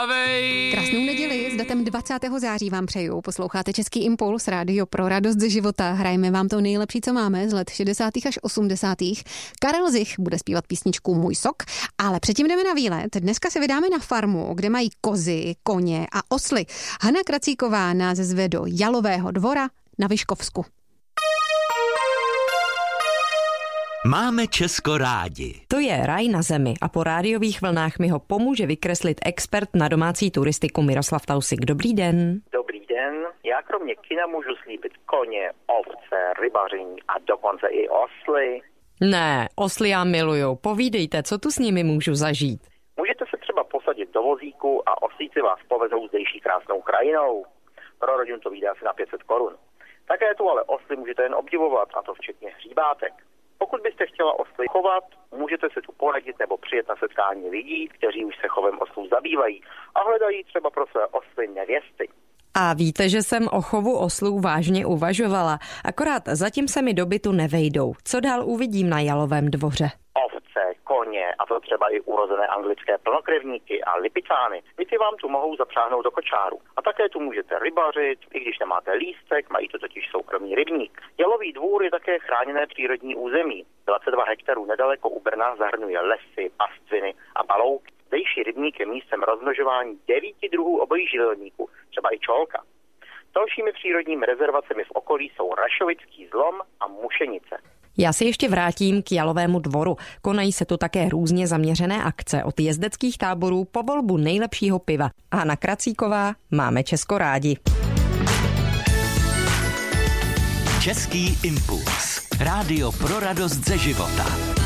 Krásnou neděli s datem 20. září vám přeju. Posloucháte Český impuls, rádio pro radost ze života. Hrajeme vám to nejlepší, co máme z let 60. až 80. Karel Zich bude zpívat písničku Můj sok, ale předtím jdeme na výlet. Dneska se vydáme na farmu, kde mají kozy, koně a osly. Hana Kracíková nás zve do Jalového dvora na Vyškovsku. Máme Česko rádi. To je raj na zemi a po rádiových vlnách mi ho pomůže vykreslit expert na domácí turistiku Miroslav Tausig. Dobrý den. Dobrý den. Já kromě kina můžu slíbit koně, ovce, rybaření a dokonce i osly. Ne, osly já miluju. Povídejte, co tu s nimi můžu zažít. Můžete se třeba posadit do vozíku a oslíci vás povezou zdejší krásnou krajinou. Pro rodinu to vyjde asi na 500 korun. Také tu ale osly můžete jen obdivovat, a to včetně hříbátek. Pokud byste chtěla osly chovat, můžete se tu poradit nebo přijet na setkání lidí, kteří už se chovem oslů zabývají a hledají třeba pro své osly nevěsty. A víte, že jsem o chovu oslů vážně uvažovala, akorát zatím se mi do bytu nevejdou. Co dál uvidím na Jalovém dvoře? Ovce, koně a to třeba i urozené anglické plnokrevníky a lipicány. Ty vám tu mohou zapřáhnout do kočáru. A také tu můžete rybařit, i když nemáte lístek, mají to totiž soukromý rybník. Jalový dvůr je také chráněné přírodní území. 22 hektarů nedaleko u Brna zahrnuje lesy, pastviny a balouky. Zdejší rybník je místem rozmnožování 9 druhů obojživelníků, třeba i čolka. Dalšími přírodními rezervacemi v okolí jsou Rašovický zlom a Mušenice. Já se ještě vrátím k Jalovému dvoru. Konají se tu také různě zaměřené akce od jezdeckých táborů po volbu nejlepšího piva. Hana Kracíková, máme Česko rádi. Český impuls. Rádio pro radost ze života.